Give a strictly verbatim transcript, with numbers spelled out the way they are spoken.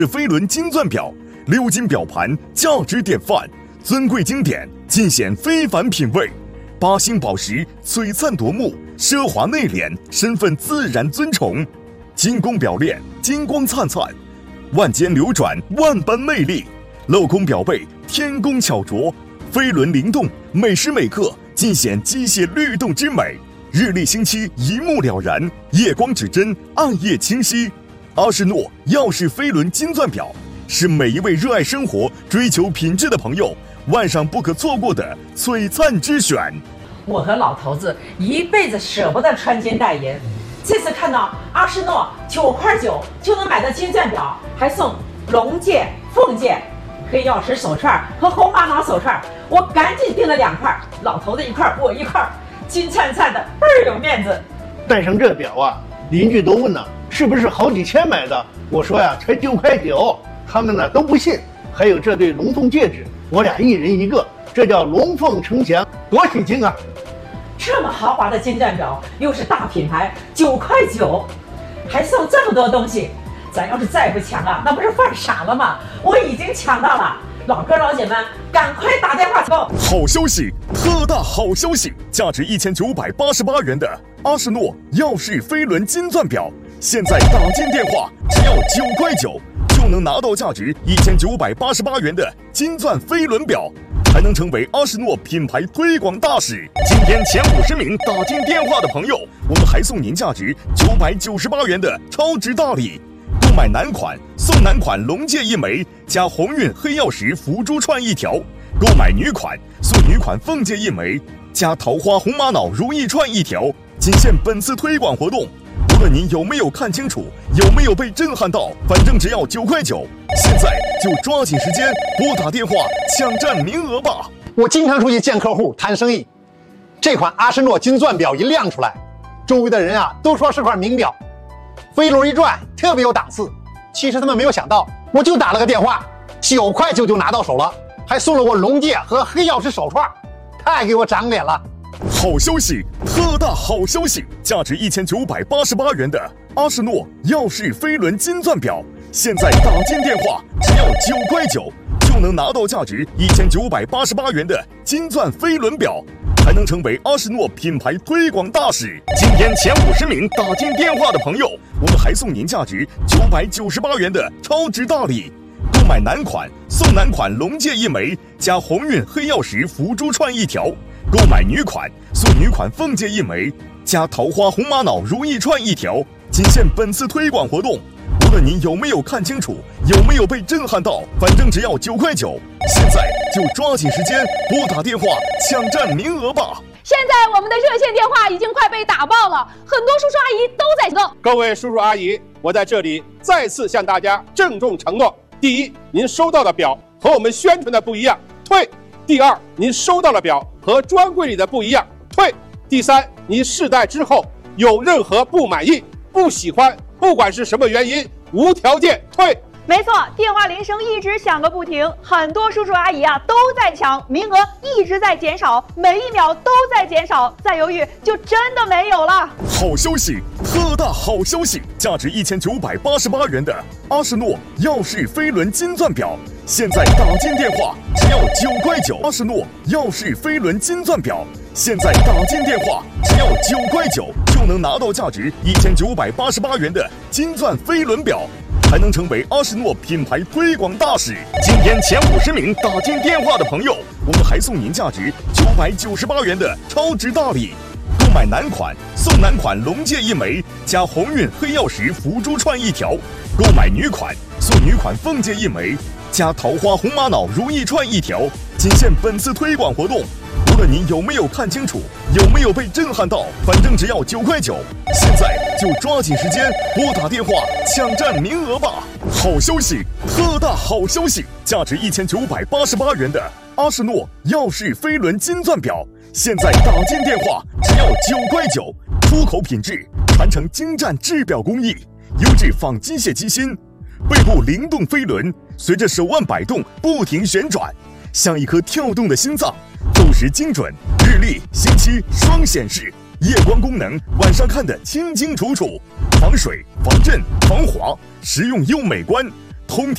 飞轮金钻表，鎏金表盘，价值典范，尊贵经典，尽显非凡品味。八星宝石，璀璨夺目，奢华内敛，身份自然尊崇。精工表链，金光灿灿，万间流转，万般魅力。镂空表背，天工巧琢，飞轮灵动，每时每刻尽显机械律动之美。日历星期一目了然，夜光指针，暗夜清晰。阿诗诺耀世飞轮金钻表是每一位热爱生活、追求品质的朋友晚上不可错过的璀璨之选。 我和老头子一辈子舍不得穿金戴银，这次看到阿诗诺九块九就能买到金钻表，还送龙戒、凤戒、黑曜石手串和红玛瑙手串，我赶紧订了两块，老头子一块，我一块，金灿灿的，倍儿有面子。 戴上这表啊，邻居都问呢，是不是好几千买的？我说呀，才九块九，他们呢都不信。还有这对龙凤戒指，我俩一人一个，这叫龙凤呈祥，多喜庆啊！ 这么豪华的金钻表，又是大品牌，九块九，还送这么多东西，咱要是再不抢啊，那不是犯傻了吗？我已经抢到了，老哥老姐们，赶快打电话购！ 好消息，特大好消息！价值一千九百八十八元的阿诗诺耀世飞轮金钻表，现在打进电话只要九块九，就能拿到价值一千九百八十八元的金钻飞轮表，还能成为阿诗诺品牌推广大使。今天前五十名打进电话的朋友，我们还送您价值九百九十八元的超值大礼。购买男款送男款龙戒一枚，加鸿运黑曜石福珠串一条；购买女款送女款凤戒一枚，加桃花红玛瑙如意串一条。仅限本次推广活动，无论您有没有看清楚，有没有被震撼到，反正只要九块九。现在就抓紧时间拨打电话抢占名额吧！ 我经常出去见客户谈生意，这款阿诗诺金钻表一亮出来，周围的人啊都说是块名表，飞轮一转特别有档次。其实他们没有想到，我就打了个电话，九块九就拿到手了，还送了我龙戒和黑曜石手串，太给我长脸了。 好消息，特大好消息！价值一千九百八十八元的阿诗诺耀世飞轮金钻表，现在打进电话只要九块九，就能拿到价值一千九百八十八元的金钻飞轮表，还能成为阿诗诺品牌推广大使。今天前五十名打进电话的朋友，我们还送您价值九百九十八元的超值大礼。购买男款送男款龙戒一枚，加鸿运黑曜石福珠串一条；购买女款送女款凤戒一枚，加桃花红玛瑙如意串一条。仅限本次推广活动，无论您有没有看清楚，有没有被震撼到，反正只要九块九。现在就抓紧时间拨打电话抢占名额吧！ 现在我们的热线电话已经快被打爆了，很多叔叔阿姨都在等。 各位叔叔阿姨，我在这里再次向大家郑重承诺：第一，您收到的表和我们宣传的不一样，退；第二，您收到的表和专柜里的不一样，退；第三，您试戴之后有任何不满意、不喜欢，不管是什么原因，无条件退。 没错，电话铃声一直响个不停，很多叔叔阿姨啊都在抢，名额一直在减少，每一秒都在减少，再犹豫就真的没有了。 好消息，特大好消息！价值一千九百八十八元的阿诗诺耀世飞轮金钻表，现在打进电话只要九块九。阿诗诺耀世飞轮金钻表，现在打进电话只要九块九，就能拿到价值一千九百八十八元的金钻飞轮表，还能成为阿诗诺品牌推广大使。今天前五十名打进电话的朋友，我们还送您价值九百九十八元的超值大礼。购买男款送男款龙戒一枚，加鸿运黑曜石福珠串一条；购买女款送女款凤戒一枚，加桃花红玛瑙如意串一条。仅限本次推广活动，无论您有没有看清楚，有没有被震撼到，反正只要九块九。现在就抓紧时间拨打电话抢占名额吧！好消息，特大好消息！价值一千九百八十八元的阿诗诺耀世飞轮金钻表，现在打进电话只要九块九，出口品质，传承精湛制表工艺，优质仿机械机芯，背部灵动飞轮随着手腕摆动不停旋转，像一颗跳动的心脏。透时精准，日历、星期双显示，夜光功能，晚上看得清清楚楚，防水、防震、防滑，实用又美观，通体。